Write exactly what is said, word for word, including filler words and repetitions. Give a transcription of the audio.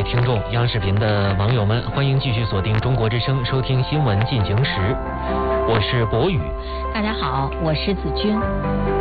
听众、央视频的网友们，欢迎继续锁定中国之声，收听新闻进行时。我是博宇。 大家好，我是子君。